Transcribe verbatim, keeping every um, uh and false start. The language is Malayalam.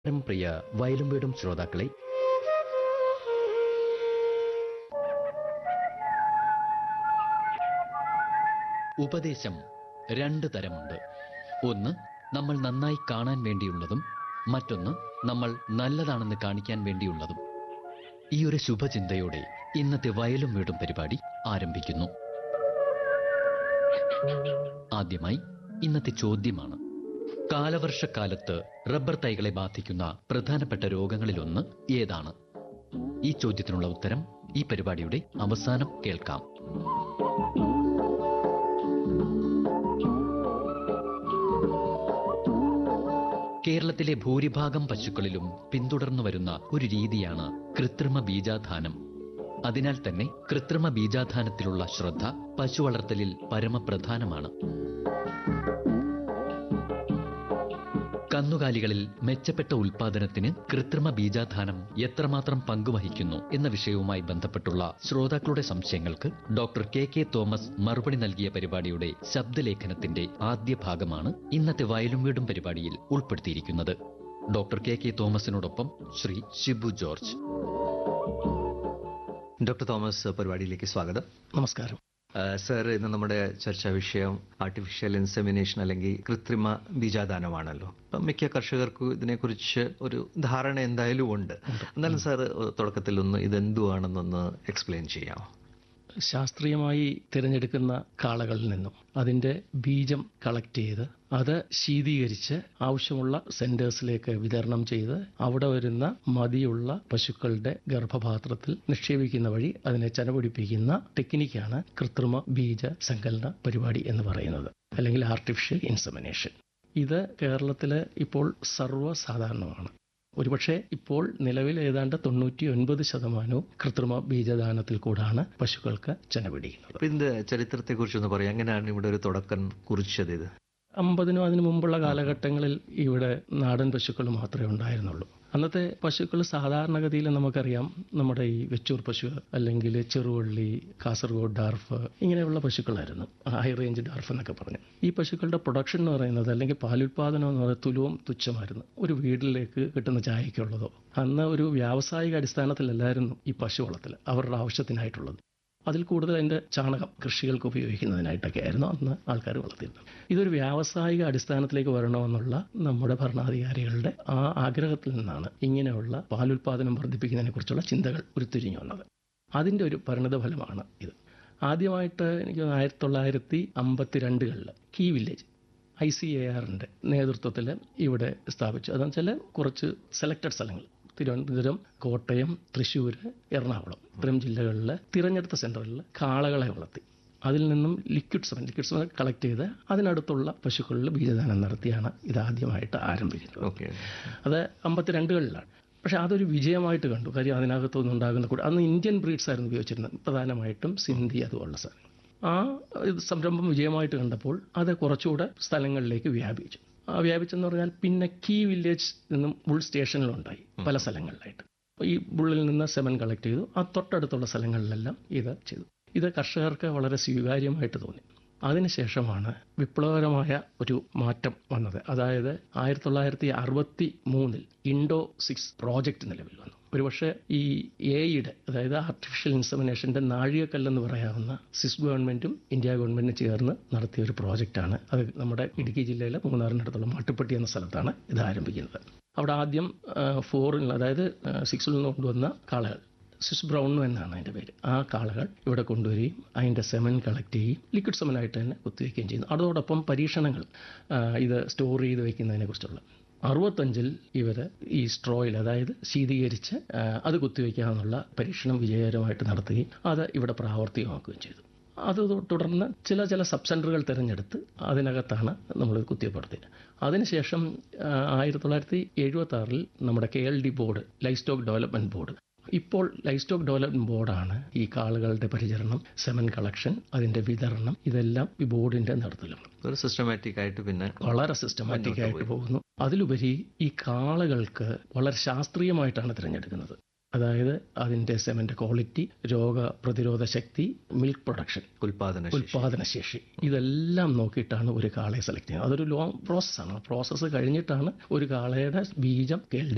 പ്രിയ വയലും വീടും ശ്രോതാക്കളെ, ഉപദേശം രണ്ട് തരമുണ്ട്. ഒന്ന് നമ്മൾ നന്നായി കാണാൻ വേണ്ടിയുള്ളതും മറ്റൊന്ന് നമ്മൾ നല്ലതാണെന്ന് കാണിക്കാൻ വേണ്ടിയുള്ളതും. ഈ ഒരു ശുഭചിന്തയോടെ ഇന്നത്തെ വയലും വീടും പരിപാടി ആരംഭിക്കുന്നു. ആദ്യമായി ഇന്നത്തെ ചോദ്യമാണ്: കാലവർഷക്കാലത്ത് റബ്ബർ തൈകളെ ബാധിക്കുന്ന പ്രധാനപ്പെട്ട രോഗങ്ങളിലൊന്ന് ഏതാണ്? ഈ ചോദ്യത്തിനുള്ള ഉത്തരം ഈ പരിപാടിയുടെ അവസാനം കേൾക്കാം. കേരളത്തിലെ ഭൂരിഭാഗം പശുക്കളിലും പിന്തുടർന്നു വരുന്ന ഒരു രീതിയാണ് കൃത്രിമ ബീജാധാനം. അതിനാൽ തന്നെ കൃത്രിമ ബീജാധാനത്തിലുള്ള ശ്രദ്ധ പശു വളർത്തലിൽ പരമപ്രധാനമാണ്. കന്നുകാലികളിൽ മെച്ചപ്പെട്ട ഉൽപാദനത്തിന് കൃത്രിമ ബീജാധാനം എത്രമാത്രം പങ്കുവഹിക്കുന്നു എന്ന വിഷയവുമായി ബന്ധപ്പെട്ടുള്ള ശ്രോതാക്കളുടെ സംശയങ്ങൾക്ക് ഡോക്ടർ കെ കെ തോമസ് മറുപടി നൽകിയ പരിപാടിയുടെ ശബ്ദലേഖനത്തിന്റെ ആദ്യ ഭാഗമാണ് ഇന്നത്തെ വയലും വീടും പരിപാടിയിൽ ഉൾപ്പെടുത്തിയിരിക്കുന്നത്. Doctor K K തോമസിനോടൊപ്പം Shri Shibu George. Doctor Thomas, പരിപാടിയിലേക്ക് സ്വാഗതം. നമസ്കാരം സർ. ഇന്ന് നമ്മുടെ ചർച്ചാ വിഷയം ആർട്ടിഫിഷ്യൽ ഇൻസെമിനേഷൻ അല്ലെങ്കിൽ കൃത്രിമ ബീജാദാനമാണല്ലോ. അപ്പം മിക്ക കർഷകർക്കും ഇതിനെക്കുറിച്ച് ഒരു ധാരണ എന്തായാലും ഉണ്ട്. എന്നാലും സാർ തുടക്കത്തിൽ ഒന്ന് ഇതെന്തുവാണെന്നൊന്ന് എക്സ്പ്ലെയിൻ ചെയ്യാമോ? ശാസ്ത്രീയമായി തിരഞ്ഞെടുക്കുന്ന കാളകളിൽ നിന്നും അതിൻ്റെ ബീജം കളക്ട് ചെയ്ത് അത് ശീതീകരിച്ച് ആവശ്യമുള്ള സെന്റേഴ്സിലേക്ക് വിതരണം ചെയ്ത് അവിടെ വരുന്ന മതിയുള്ള പശുക്കളുടെ ഗർഭപാത്രത്തിൽ നിക്ഷേപിക്കുന്ന വഴി അതിനെ ചനപിടിപ്പിക്കുന്ന ടെക്നിക്കാണ് കൃത്രിമ ബീജ സങ്കലന പരിപാടി എന്ന് പറയുന്നത്, അല്ലെങ്കിൽ ആർട്ടിഫിഷ്യൽ ഇൻസെമിനേഷൻ. ഇത് കേരളത്തിൽ ഇപ്പോൾ സർവ്വസാധാരണമാണ്. ഒരുപക്ഷെ ഇപ്പോൾ നിലവിൽ ഏതാണ്ട് തൊണ്ണൂറ്റി ഒൻപത് ശതമാനവും കൃത്രിമ ബീജദാനത്തിൽ കൂടാണ് പശുക്കൾക്ക് ചെനപിടിക്കുന്നത്. ഇതിന്റെ ചരിത്രത്തെ കുറിച്ചൊന്ന് പറയാം. എങ്ങനെയാണ് ഇവിടെ ഒരു തുടക്കം കുറിച്ചത്? ഇത് അമ്പതിനും അതിനു മുമ്പുള്ള കാലഘട്ടങ്ങളിൽ ഇവിടെ നാടൻ പശുക്കൾ മാത്രമേ ഉണ്ടായിരുന്നുള്ളൂ. അന്നത്തെ പശുക്കൾ സാധാരണഗതിയിൽ നമുക്കറിയാം, നമ്മുടെ ഈ വെച്ചൂർ പശു അല്ലെങ്കിൽ ചെറുവള്ളി, കാസർഗോഡ് ഡാർഫ്, ഇങ്ങനെയുള്ള പശുക്കളായിരുന്നു, ഹൈ റേഞ്ച് ഡാർഫ് എന്നൊക്കെ പറഞ്ഞു. ഈ പശുക്കളുടെ പ്രൊഡക്ഷൻ എന്ന് പറയുന്നത് അല്ലെങ്കിൽ പാലുൽപാദനം എന്ന് പറയുന്നത് തുലവും തുച്ഛമായിരുന്നു. ഒരു വീട്ടിലേക്ക് കിട്ടുന്ന ചായക്കുള്ളതോ. അന്ന് ഒരു വ്യാവസായിക അടിസ്ഥാനത്തിലല്ലായിരുന്നു ഈ പശു വളർത്തൽ അവരുടെ ആവശ്യത്തിനായിട്ടുള്ളത്. അതിൽ കൂടുതൽ അതിൻ്റെ ചാണകം കൃഷികൾക്ക് ഉപയോഗിക്കുന്നതിനായിട്ടൊക്കെ ആയിരുന്നു അന്ന് ആൾക്കാർ വളർത്തിയിരുന്നത്. ഇതൊരു വ്യാവസായിക അടിസ്ഥാനത്തിലേക്ക് വരണമെന്നുള്ള നമ്മുടെ ഭരണാധികാരികളുടെ ആ ആഗ്രഹത്തിൽ നിന്നാണ് ഇങ്ങനെയുള്ള പാലുൽപാദനം വർദ്ധിപ്പിക്കുന്നതിനെ കുറിച്ചുള്ള ചിന്തകൾ ഉരുത്തിരിഞ്ഞു വന്നത്. അതിൻ്റെ ഒരു പരിണിതഫലമാണ് ഇത്. ആദ്യമായിട്ട് എനിക്ക് ആയിരത്തി തൊള്ളായിരത്തി അമ്പത്തി രണ്ടുകളിൽ key village I C A aren't നേതൃത്വത്തിൽ ഇവിടെ സ്ഥാപിച്ചു. അതെന്ന് വെച്ചാൽ കുറച്ച് സെലക്റ്റഡ് സ്ഥലങ്ങൾ, തിരുവനന്തപുരം, കോട്ടയം, തൃശ്ശൂർ, എറണാകുളം ഇത്തരം ജില്ലകളിൽ തിരഞ്ഞെടുത്ത സെന്ററിൽ കാളകളെ വളർത്തി അതിൽ നിന്നും liquid semen liquid semen collect ചെയ്ത് അതിനടുത്തുള്ള പശുക്കളിൽ ബീജദാനം നടത്തിയാണ് ഇതാദ്യമായിട്ട് ആരംഭിക്കുന്നത്. അത് അമ്പത്തിരണ്ടുകളിലാണ്. പക്ഷെ അതൊരു വിജയമായിട്ട് കണ്ടു. കാര്യം അതിനകത്തുനിന്ന് ഉണ്ടാകുന്ന കൂടെ അന്ന് ഇന്ത്യൻ ബ്രീഡ്സ് ആയിരുന്നു ഉപയോഗിച്ചിരുന്നത്, പ്രധാനമായിട്ടും സിന്ധി അതുപോലുള്ള സാധനങ്ങൾ. ആ സംരംഭം വിജയമായിട്ട് കണ്ടപ്പോൾ അത് കുറച്ചുകൂടെ സ്ഥലങ്ങളിലേക്ക് വ്യാപിച്ചു. ആ വ്യാപിച്ചെന്ന് പറഞ്ഞാൽ പിന്നെ കീ വില്ലേജ് നിന്നും ബുൾ സ്റ്റേഷനിലുണ്ടായി പല സ്ഥലങ്ങളിലായിട്ട്. ഈ ബുള്ളിൽ നിന്ന് സെമൻ കളക്ട് ചെയ്തു. ആ തൊട്ടടുത്തുള്ള സ്ഥലങ്ങളിലെല്ലാം ഇത് ചെയ്തു. ഇത് കർഷകർക്ക് വളരെ സ്വീകാര്യമായിട്ട് തോന്നി. അതിനുശേഷമാണ് വിപ്ലവകരമായ ഒരു മാറ്റം വന്നത്. അതായത് ആയിരത്തി തൊള്ളായിരത്തി അറുപത്തി മൂന്നിൽ ഇൻഡോ സിക്സ് പ്രോജക്റ്റ് നിലവിൽ വന്നു. ഒരുപക്ഷെ ഈ എയുടെ അതായത് ആർട്ടിഫിഷ്യൽ ഇൻസെമിനേഷൻ്റെ നാഴികക്കല്ലെന്ന് പറയാവുന്ന സ്വിസ് ഗവൺമെൻറ്റും ഇന്ത്യ ഗവൺമെൻറ്റും ചേർന്ന് നടത്തിയ ഒരു പ്രോജക്റ്റാണ്. അത് നമ്മുടെ ഇടുക്കി ജില്ലയിലെ മൂന്നാറിനടുത്തുള്ള മാട്ടുപ്പെട്ടി എന്ന സ്ഥലത്താണ് ഇത് ആരംഭിക്കുന്നത്. അവിടെ ആദ്യം ഫോറിൽ അതായത് സിക്സിൽ നിന്ന് കൊണ്ടുവന്ന കാളകൾ, സ്വിസ് ബ്രൗൺ എന്നാണ് അതിൻ്റെ പേര്, ആ കാളകൾ ഇവിടെ കൊണ്ടുവരികയും അതിൻ്റെ സെമൻ കളക്ട് ചെയ്യുകയും ലിക്വിഡ് സെമനായിട്ട് തന്നെ കുത്തിവയ്ക്കുകയും ചെയ്യുന്നു. അതോടൊപ്പം പരീക്ഷണങ്ങൾ ഇത് സ്റ്റോർ ചെയ്ത് വയ്ക്കുന്നതിനെ കുറിച്ചുള്ള അറുപത്തഞ്ചിൽ ഇവർ ഈ സ്ട്രോയിൽ അതായത് ശീതീകരിച്ച് അത് കുത്തിവയ്ക്കാമെന്നുള്ള പരീക്ഷണം വിജയകരമായിട്ട് നടത്തുകയും അത് ഇവിടെ പ്രാവർത്തികമാക്കുകയും ചെയ്തു. അത് തുടർന്ന് ചില ചില സബ് സെൻ്ററുകൾ തിരഞ്ഞെടുത്ത് അതിനകത്താണ് നമ്മൾ കുത്തിവയ്പ്പെടുത്തിയത്. അതിനുശേഷം ആയിരത്തി തൊള്ളായിരത്തി എഴുപത്തി ആറിൽ നമ്മുടെ K L D board, life stock development board, ഇപ്പോൾ ലൈഫ് സ്റ്റോക്ക് ഡെവലപ്മെൻറ്റ് ബോർഡാണ് ഈ കാളുകളുടെ പരിചരണം, സെമൻ കളക്ഷൻ, അതിൻ്റെ വിതരണം, ഇതെല്ലാം ഈ ബോർഡിൻ്റെ നേതൃത്വത്തിലാണ്. ഒരു സിസ്റ്റമാറ്റിക് ആയിട്ട് പിന്നെ വളരെ സിസ്റ്റമാറ്റിക് ആയിട്ട് പോകുന്നു. അതിലുപരി ഈ കാളകൾക്ക് വളരെ ശാസ്ത്രീയമായിട്ടാണ് തിരഞ്ഞെടുക്കുന്നത്. അതായത് അതിൻ്റെ സെമൻ്റെ ക്വാളിറ്റി, രോഗപ്രതിരോധ ശക്തി, മിൽക്ക് പ്രൊഡക്ഷൻ, ഉൽപാദന ഉൽപാദനശേഷി, ഇതെല്ലാം നോക്കിയിട്ടാണ് ഒരു കാളയെ സെലക്ട് ചെയ്യുന്നത്. അതൊരു ലോങ് പ്രോസസ്സാണ്. പ്രോസസ്സ് കഴിഞ്ഞിട്ടാണ് ഒരു കാളയുടെ ബീജം കെ എൽ